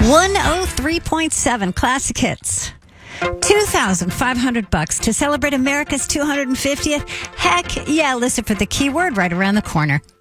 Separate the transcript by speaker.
Speaker 1: 103.7 Classic Hits. $2,500 to celebrate America's 250th. Heck yeah, listen for the keyword right around the corner.